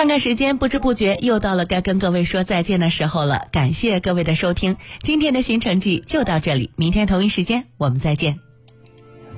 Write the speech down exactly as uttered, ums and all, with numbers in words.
看看时间，不知不觉又到了该跟各位说再见的时候了。感谢各位的收听，今天的寻成记就到这里，明天同一时间我们再见。